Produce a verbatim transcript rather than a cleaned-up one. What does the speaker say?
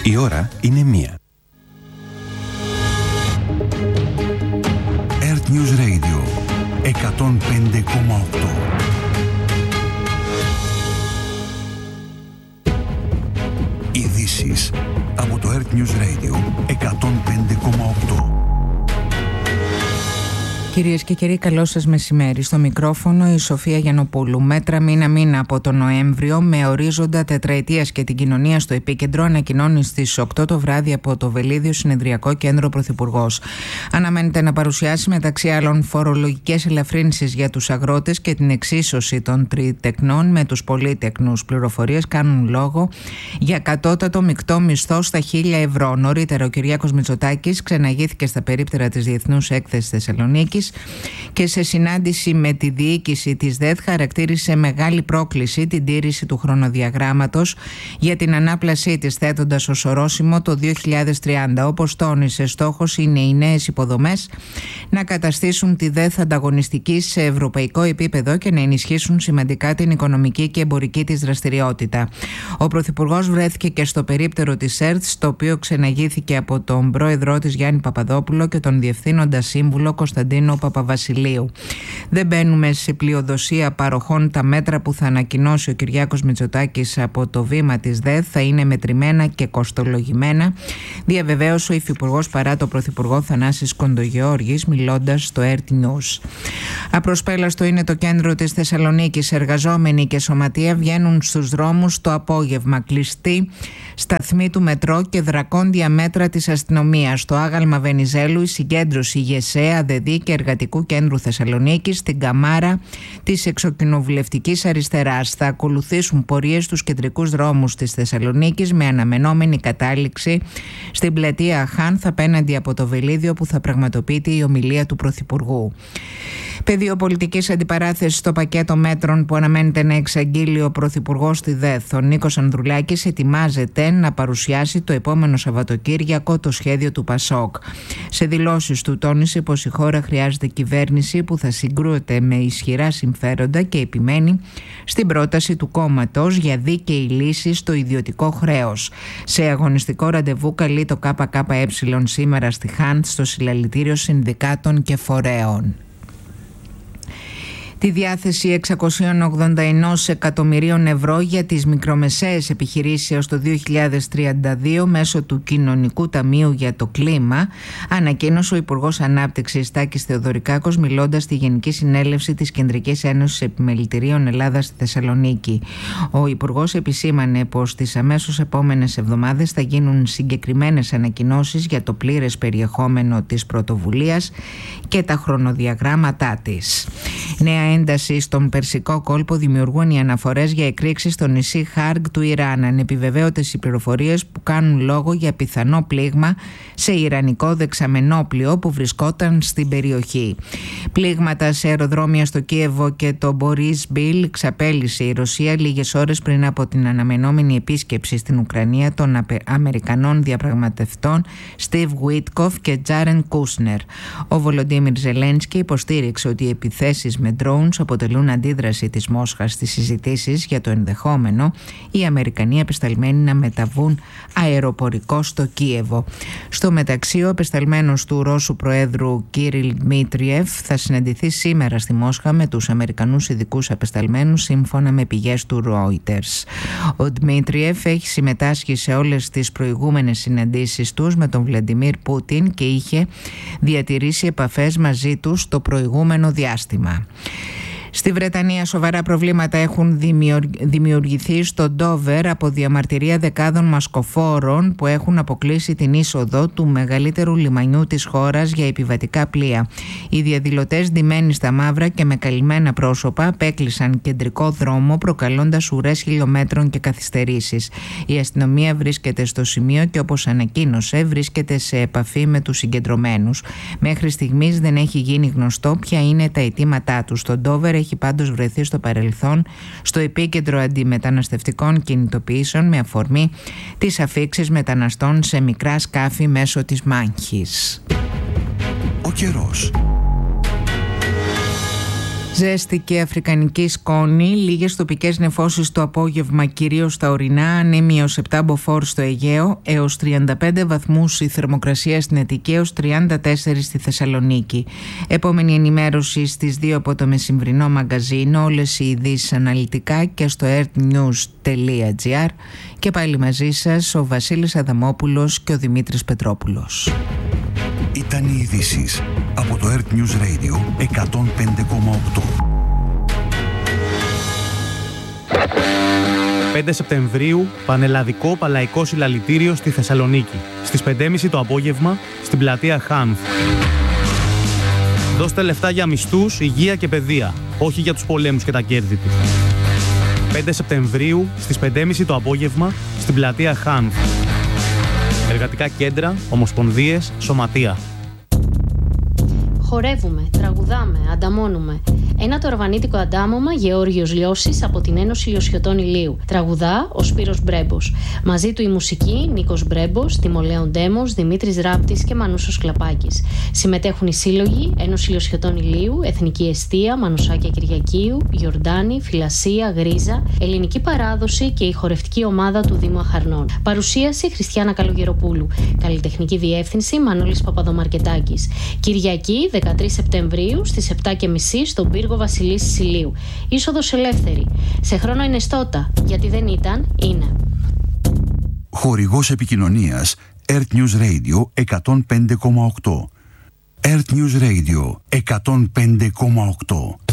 Η ώρα είναι μία. Earth News Radio εκατόν πέντε κόμμα οκτώ. Ειδήσεις από το Earth News Radio εκατόν πέντε κόμμα οκτώ. Κυρίες και κύριοι, καλό σας μεσημέρι. Στο μικρόφωνο η Σοφία Γιαννοπούλου. Μέτρα μήνα μήνα από τον Νοέμβριο με ορίζοντα τετραετίας και την κοινωνία στο επίκεντρο, ανακοινώνει στις οκτώ το βράδυ από το Βελίδιο Συνεδριακό Κέντρο ο Πρωθυπουργός. Αναμένεται να παρουσιάσει μεταξύ άλλων φορολογικές ελαφρύνσεις για τους αγρότες και την εξίσωση των τριτεκνών με τους πολυτεκνούς. Πληροφορίες κάνουν λόγο για κατώτατο μεικτό μισθό στα χίλια ευρώ. Νωρίτερα ο Κυριάκος Μητσοτάκης ξεναγήθηκε στα περίπτερα της Διεθνούς Έκθεσης Θεσσαλονίκης και σε συνάντηση με τη διοίκηση της ΔΕΘ χαρακτήρισε μεγάλη πρόκληση την τήρηση του χρονοδιαγράμματος για την ανάπλασή της, θέτοντας ως ορόσημο το δύο χιλιάδες τριάντα. Όπως τόνισε, στόχος είναι οι νέες υποδομές να καταστήσουν τη ΔΕΘ ανταγωνιστική σε ευρωπαϊκό επίπεδο και να ενισχύσουν σημαντικά την οικονομική και εμπορική της δραστηριότητα. Ο Πρωθυπουργός βρέθηκε και στο περίπτερο της ΕΡΤ, στο οποίο ξεναγήθηκε από τον πρόεδρό της Γιάννη Παπαδόπουλο και τον διευθύνοντα σύμβουλο Κωνσταντίνο Παπαβασιλείου. Δεν μπαίνουμε σε πλειοδοσία παροχών. Τα μέτρα που θα ανακοινώσει ο Κυριάκος Μητσοτάκης από το βήμα της ΔΕΘ θα είναι μετρημένα και κοστολογημένα, διαβεβαίωσε ο Υφυπουργός παρά το Πρωθυπουργό Θανάσης Κοντογεώργης, μιλώντας στο Earth News. Απροσπέλαστο είναι το κέντρο της Θεσσαλονίκης. Εργαζόμενοι και σωματεία βγαίνουν στους δρόμους το απόγευμα. Κλειστή σταθμή του μετρό και δρακόντια μέτρα της αστυνομίας. Στο άγαλμα Βενιζέλου η συγκέντρωση ΓΕΣΕ, ΑΔΕΔΗ και Εργατικού Κέντρου Θεσσαλονίκης στην Καμάρα της εξοκοινοβουλευτικής αριστεράς. Θα ακολουθήσουν πορείες στους κεντρικούς δρόμους της Θεσσαλονίκης με αναμενόμενη κατάληξη στην πλατεία Χάνθ απέναντι από το Βελίδιο, που θα πραγματοποιείται η ομιλία του Πρωθυπουργού. Πεδίο πολιτικής αντιπαράθεσης στο πακέτο μέτρων που αναμένεται να εξαγγείλει ο Πρωθυπουργός στη ΔΕΘ. Ο Νίκος Ανδρουλάκης ετοιμάζεται να παρουσιάσει το επόμενο Σαββατοκύριακο το σχέδιο του ΠΑΣΟΚ. Σε δηλώσεις του τόνισε πως η χώρα χρειάζεται κυβέρνηση που θα συγκρούεται με ισχυρά συμφέροντα και επιμένει στην πρόταση του κόμματος για δίκαιη λύση στο ιδιωτικό χρέος. Σε αγωνιστικό ραντεβού καλεί το ΚΚΕ σήμερα στη Χάνθ στο συλλαλητήριο συνδικάτων και φορέων. Τη διάθεση εξακόσια ογδόντα ένα εκατομμυρίων ευρώ για τις μικρομεσαίες επιχειρήσεις έως το δύο χιλιάδες τριάντα δύο μέσω του Κοινωνικού Ταμείου για το Κλίμα ανακοίνωσε ο Υπουργός Ανάπτυξης Τάκης Θεοδωρικάκος, μιλώντας στη Γενική Συνέλευση της Κεντρικής Ένωσης Επιμελητηρίων Ελλάδας στη Θεσσαλονίκη. Ο Υπουργός επισήμανε πως τις αμέσως επόμενες εβδομάδες θα γίνουν συγκεκριμένες ανακοινώσεις για το πλήρες περιεχόμενο της πρωτοβουλίας και τα χρονοδιαγράμματά της. Νέα ένταση στον Περσικό κόλπο δημιουργούν οι αναφορές για εκρήξεις στο νησί Χάργκ του Ιράν. Ανεπιβεβαίωτες οι πληροφορίες που κάνουν λόγο για πιθανό πλήγμα σε ιρανικό δεξαμενόπλιο που βρισκόταν στην περιοχή. Πλήγματα σε αεροδρόμια στο Κίεβο και το Μπορίσμπιλ ξαπέλυσε η Ρωσία λίγες ώρες πριν από την αναμενόμενη επίσκεψη στην Ουκρανία των Αμερικανών διαπραγματευτών Στιβ Γουίτκοφ και Τζάρεν Κούσνερ. Ο Βολοντίμιρ Ζελένσκι υποστήριξε ότι οι επιθέσεις με drones αποτελούν αντίδραση της Μόσχας στις συζητήσεις για το ενδεχόμενο οι Αμερικανοί απεσταλμένοι να μεταβούν αεροπορικό στο Κίεβο. Στο μεταξύ, ο απεσταλμένος του Ρώσου Προέδρου Κύριλ Δημήτριεφ θα συναντηθεί σήμερα στη Μόσχα με τους Αμερικανούς ειδικούς απεσταλμένους, σύμφωνα με πηγές του Reuters. Ο Δημήτριεφ έχει συμμετάσχει σε όλες τις προηγούμενες συναντήσεις τους με τον Βλαντιμίρ Πούτιν και είχε διατηρήσει επαφές μαζί τους το προηγούμενο διάστημα. Στη Βρετανία σοβαρά προβλήματα έχουν δημιουργηθεί στο Ντόβερ από διαμαρτυρία δεκάδων μασκοφόρων που έχουν αποκλείσει την είσοδο του μεγαλύτερου λιμανιού της χώρας για επιβατικά πλοία. Οι διαδηλωτές, ντυμένοι στα μαύρα και με καλυμμένα πρόσωπα, απέκλεισαν κεντρικό δρόμο προκαλώντας ουρές χιλιόμετρων και καθυστερήσεις. Η αστυνομία βρίσκεται στο σημείο και, όπως ανακοίνωσε, βρίσκεται σε επαφή με τους συγκεντρωμένους. Μέχρι στιγμής δεν έχει γίνει γνωστό ποια είναι τα αιτήματά τους. Το Ντόβερ έχει πάντως βρεθεί στο παρελθόν στο επίκεντρο αντιμεταναστευτικών κινητοποιήσεων με αφορμή τις αφίξεις μεταναστών σε μικρά σκάφη μέσω της Μάνχης. Ο καιρός. Ζέστη και αφρικανική σκόνη, λίγες τοπικές νεφώσεις το απόγευμα, κυρίως στα ορεινά, ανέμει έως επτά μποφόρ στο Αιγαίο, έως τριάντα πέντε βαθμούς η θερμοκρασία στην Αττική, έως τριάντα τέσσερα στη Θεσσαλονίκη. Επόμενη ενημέρωση στις δύο από το μεσημβρινό μαγκαζίνο, όλες οι ειδήσεις αναλυτικά και στο earthnews τελεία gr. Και πάλι μαζί σας ο Βασίλης Αδαμόπουλος και ο Δημήτρης Πετρόπουλος. Ήταν οι ειδήσεις από το Earth News Radio εκατόν πέντε κόμμα οκτώ. πέντε Σεπτεμβρίου, πανελλαδικό παλαϊκό συλλαλητήριο στη Θεσσαλονίκη. Στις πέντε και μισή το απόγευμα, στην πλατεία Χάνθ. Δώστε λεφτά για μισθούς, υγεία και παιδεία, όχι για τους πολέμους και τα κέρδη του. πέντε Σεπτεμβρίου, στις πέντε και μισή το απόγευμα, στην πλατεία Χάνθ. Εργατικά κέντρα, ομοσπονδίες, σωματεία. Χορεύουμε, τραγουδάμε, ανταμώνουμε. Ένα τορβανίτικο αντάμωμα Γεώργιος Λιώσης από την Ένωση Λιωσιωτών Ηλίου. Τραγουδά ο Σπύρος Μπρέμπος. Μαζί του η μουσική Νίκος Μπρέμπος, Τιμολέων Ντέμος, Δημήτρης Ράπτης και Μανούσος Κλαπάκης. Συμμετέχουν οι σύλλογοι Ένωση Λιωσιωτών Ηλίου, Εθνική Εστία, Μανουσάκια Κυριακίου, Γιορτάνη, Φιλασία, Γρίζα, Ελληνική Παράδοση και η χορευτική ομάδα του Δήμου Αχαρνών. Παρουσίαση Χριστιάνα Καλογεροπούλου. Καλλιτεχνική διεύθυνση Μανώλης Παπαδομαρκετάκης. Κυριακή δεκατρείς Σεπτεμβρίου στις επτά και μισή στον πύργο Βασιλίσσης Ηλίου. Είσοδος ελεύθερη. Σε χρόνο ενεστώτα, γιατί δεν ήταν, είναι. Χορηγός επικοινωνίας Earth News Radio εκατόν πέντε κόμμα οκτώ. Earth News Radio εκατόν πέντε κόμμα οκτώ.